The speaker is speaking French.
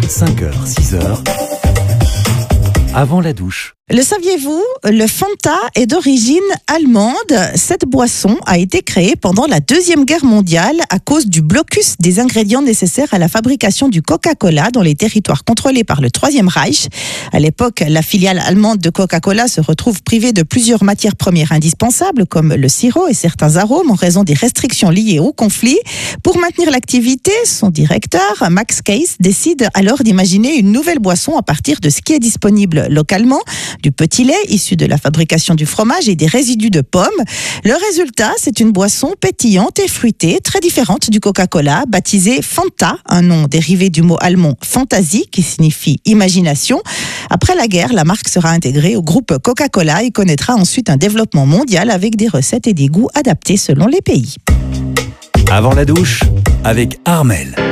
5h, 6h, avant la douche. Le saviez-vous, le Fanta est d'origine allemande. Cette boisson a été créée pendant la Deuxième Guerre mondiale à cause du blocus des ingrédients nécessaires à la fabrication du Coca-Cola dans les territoires contrôlés par le Troisième Reich. À l'époque, la filiale allemande de Coca-Cola se retrouve privée de plusieurs matières premières indispensables comme le sirop et certains arômes en raison des restrictions liées au conflit. Pour maintenir l'activité, son directeur, Max Case, décide alors d'imaginer une nouvelle boisson à partir de ce qui est disponible localement, du petit lait issu de la fabrication du fromage et des résidus de pommes. Le résultat, c'est une boisson pétillante et fruitée, très différente du Coca-Cola, baptisée Fanta, un nom dérivé du mot allemand Fantasie, qui signifie imagination. Après la guerre, la marque sera intégrée au groupe Coca-Cola et connaîtra ensuite un développement mondial avec des recettes et des goûts adaptés selon les pays. Avant la douche, avec Armelle.